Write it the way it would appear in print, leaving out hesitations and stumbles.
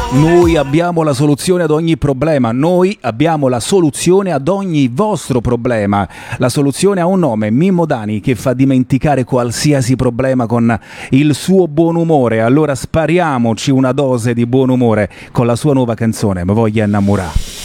Noi abbiamo la soluzione ad ogni problema, noi abbiamo la soluzione ad ogni vostro problema. La soluzione ha un nome, Mimmo Dani, che fa dimenticare qualsiasi problema con il suo buon umore. Allora spariamoci una dose di buon umore con la sua nuova canzone, Mi voglio innamorare.